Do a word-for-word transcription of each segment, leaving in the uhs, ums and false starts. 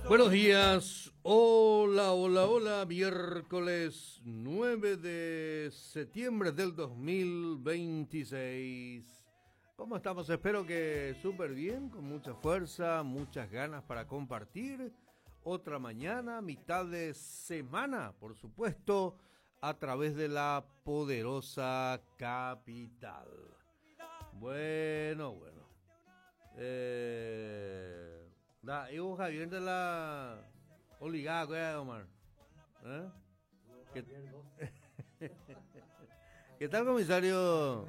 Buenos días, hola, hola, hola, miércoles nueve de septiembre del dos mil veintiséis. ¿Cómo estamos? Espero que súper bien, con mucha fuerza, muchas ganas para compartir otra mañana, mitad de semana, por supuesto, a través de la poderosa capital. Bueno, bueno. Eh... Da, eu Javier de la Oligado, ¿eh, Omar? ¿Eh? ¿Qué... ¿Qué tal, comisario?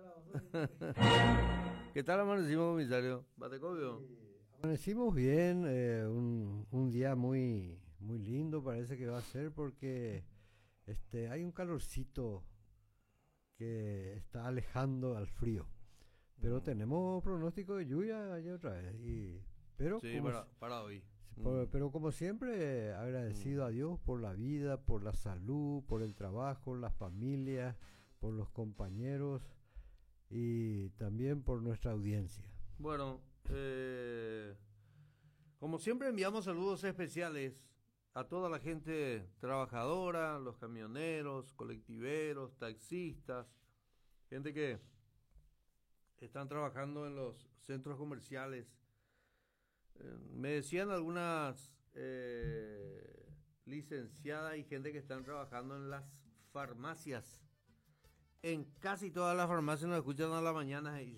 ¿Qué tal amanecimos, comisario? ¿Batecovio? Amanecimos bien, eh, un, un día muy, muy lindo parece que va a ser porque este, hay un calorcito que está alejando al frío, pero Mm. tenemos pronóstico de lluvia allá otra vez, y, pero, Sí, como, para, s- para hoy. por- Mm, pero como siempre agradecido mm. a Dios por la vida, por la salud, por el trabajo, la familia, por los compañeros y también por nuestra audiencia. Bueno, eh, como siempre enviamos saludos especiales a toda la gente trabajadora, los camioneros, colectiveros, taxistas, gente que están trabajando en los centros comerciales. Eh, me decían algunas eh, licenciadas y gente que están trabajando en las farmacias. En casi todas las farmacias nos escuchan a la mañana y